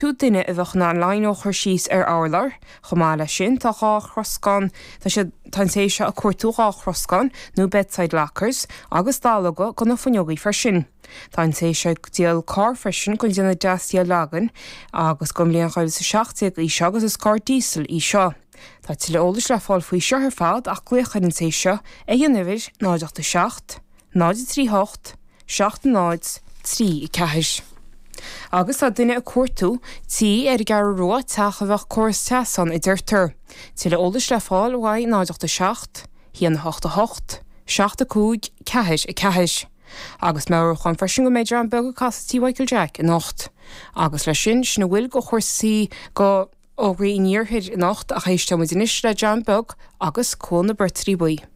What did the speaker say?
Tú duine a bheith ná lein ó chuir síos álar, chomála sin tá gá chroscán tá sé tan sé seo a cuairtú gá chroscán nó bedside lockers agus dálaga go na fanneogaí far sin. Tá sé seo díal cá freisin gon déanana deasí lagan agus gom líon chail sa 16 í seo agus is cá dísel í seo. Tá til ólas le fáil faoi seo ar fád ach gluchan an sé seo é dhéanamhir 987 938 69 3 ceithir. Agus tá duine a cuairtú tí ar gar roa teach a bheith córas teasan i dúirtar. Til ólas le fáil bhaid 987 88 65 ceithir. Agus meabhar chuan freisin go méidir an bega casatí Michael Jack in nacht. Agus le sin sna bhfuil go chuirsaí go ógraí níorthir in nacht a chéiste mu inis le John Bug agus cóna bertrí buí.